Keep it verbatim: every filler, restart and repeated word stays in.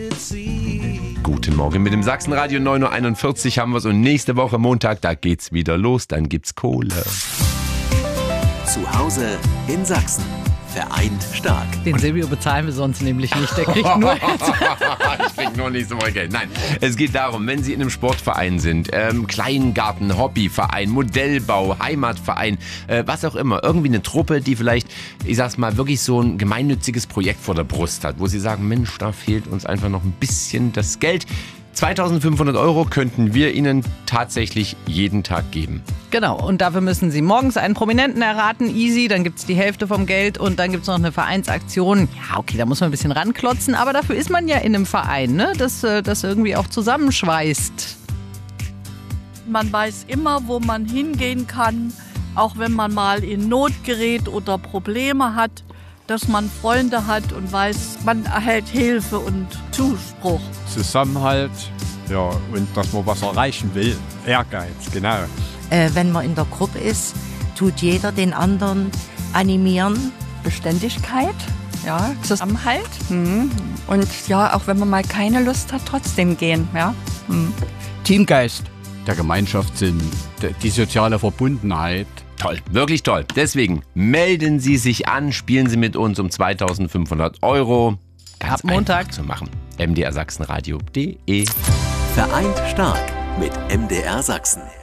Guten Morgen mit dem Sachsenradio neun Uhr einundvierzig haben wir es und nächste Woche Montag, da geht's wieder los, dann gibt's Kohle. Zu Hause in Sachsen. Vereint stark. Den Silvio bezahlen wir sonst nämlich nicht. Der kriegt nur Ich krieg nur nächste Woche Geld. Nein, es geht darum, wenn Sie in einem Sportverein sind, ähm, Kleingarten, Hobbyverein, Modellbau, Heimatverein, äh, was auch immer. Irgendwie eine Truppe, die vielleicht, ich sag's mal, wirklich so ein gemeinnütziges Projekt vor der Brust hat, wo Sie sagen, Mensch, da fehlt uns einfach noch ein bisschen das Geld. zweitausendfünfhundert Euro könnten wir Ihnen tatsächlich jeden Tag geben. Genau, und dafür müssen Sie morgens einen Prominenten erraten, easy, dann gibt's die Hälfte vom Geld und dann gibt's noch eine Vereinsaktion. Ja, okay, da muss man ein bisschen ranklotzen, aber dafür ist man ja in einem Verein, ne? Das, das irgendwie auch zusammenschweißt. Man weiß immer, wo man hingehen kann, auch wenn man mal in Not gerät oder Probleme hat, dass man Freunde hat und weiß, man erhält Hilfe und Zuspruch. Zusammenhalt, ja, und dass man was erreichen will. Ehrgeiz, genau. Äh, wenn man in der Gruppe ist, tut jeder den anderen animieren. Beständigkeit, ja, Zusammenhalt. Mhm. Und ja, auch wenn man mal keine Lust hat, trotzdem gehen. Ja. Mhm. Teamgeist. Der Gemeinschaftssinn, die soziale Verbundenheit. Toll, wirklich toll. Deswegen melden Sie sich an, spielen Sie mit uns um zweitausendfünfhundert Euro. Ganz Ab Montag einfach zu machen. m d r sachsenradio punkt d e Vereint stark mit M D R Sachsen.